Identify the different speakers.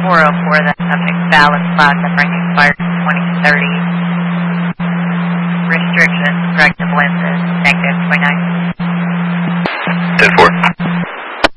Speaker 1: 404, the subject valid cloud numbering expires 2030. Restrictions, corrective lenses, -29.
Speaker 2: 10-4.